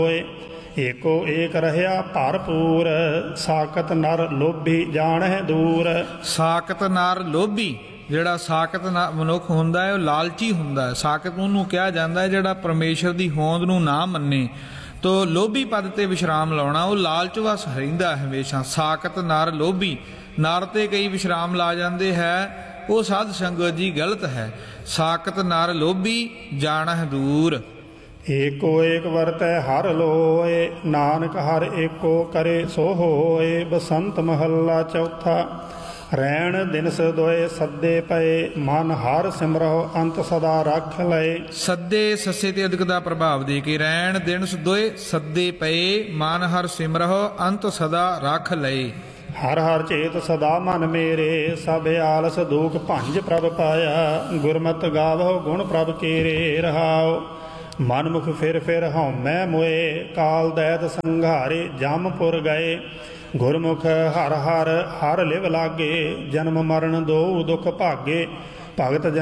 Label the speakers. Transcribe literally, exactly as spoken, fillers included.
Speaker 1: ਏਕੋ ਏਕ ਰਹਿਆ ਭਰਪੂਰ, ਸਾਕਤ ਨਰ ਲੋਭੀ ਜਾਣਹਿ ਦੂਰ।
Speaker 2: ਸਾਕਤ ਨਰ ਲੋਭੀ, ਜਿਹੜਾ ਸਾਕਤ ਮਨੁੱਖ ਹੁੰਦਾ ਹੈ ਉਹ ਲਾਲਚੀ ਹੁੰਦਾ ਹੈ। ਸਾਕਤ ਉਹਨੂੰ ਕਿਹਾ ਜਾਂਦਾ ਹੈ ਜਿਹੜਾ ਪਰਮੇਸ਼ਰ ਦੀ ਹੋਂਦ ਨੂੰ ਨਾ ਮੰਨੇ। ਤੋ ਲੋਭੀ ਪਦ ਤੇ ਵਿਸ਼ਰਾਮ ਲਾਉਣਾ, ਉਹ ਲਾਲਚ ਵਸ ਰਹਿੰਦਾ ਹਮੇਸ਼ਾ। ਸਾਕਤ ਨਰ ਲੋਭੀ, ਨਰ ਤੇ ਕਈ ਵਿਸ਼ਰਾਮ ਲਾ ਜਾਂਦੇ ਹੈ, ਉਹ ਸਾਧ ਸੰਗਤ ਜੀ ਗਲਤ ਹੈ। ਸਾਕਤ ਨਰ ਲੋਭੀ ਜਾਣਹਿ ਦੂਰ।
Speaker 1: ਏਕੋ ਏਕ ਵਰਤੈ ਹਰ ਲੋਏ, ਨਾਨਕ ਹਰ ਏਕੋ ਕਰੇ ਸੋ ਹੋਏ। ਬਸੰਤ ਮਹੱਲਾ ਚੌਥਾ। ਰੈਣ ਦਿਨਸ ਦੋਏ ਸੱਦੇ ਪਏ, ਮਨ ਹਰ ਸਿਮਰਹੁ ਅੰਤ ਸਦਾ ਰੱਖ ਲਏ।
Speaker 2: ਸੱਦੇ ਸੱਸੇ ਤੇ ਅਧਿਕ ਦਾ ਪ੍ਰਭਾਵ ਦੇ ਕੇ ਰੈਣ ਦਿਨਸ ਦੋਏ ਸੱਦੇ ਪਏ, ਮਨ ਹਰ ਸਿਮਰਹੁ ਅੰਤ ਸਦਾ ਰੱਖ ਲਏ।
Speaker 1: ਹਰ ਹਰ ਚੇਤ ਸਦਾ ਮਨ ਮੇਰੇ, ਸਭ ਆਲਸ ਦੂਖ ਭੰਜ ਪ੍ਰਭ ਪਾਇਆ। ਗੁਰਮਤਿ ਗਾਵਹੁ ਗੁਣ ਪ੍ਰਭ ਕੇਰੇ ਰਹਾਉ। ਮਨਮੁਖ ਫਿਰ ਫਿਰ ਹਉਮੈ ਮੋਏ, ਕਾਲ ਦੈਤ ਸੰਘਾਰੇ ਜਮਪੁਰ ਗਏ। ਗੁਰਮੁਖ ਹਰ ਹਰ ਹਰ ਲਿਵ ਲਾਗੇ, ਜਨਮ ਮਰਨ ਦੋ ਦੁਖ ਭਾਗੇ। ਭਗਤ ਜਨ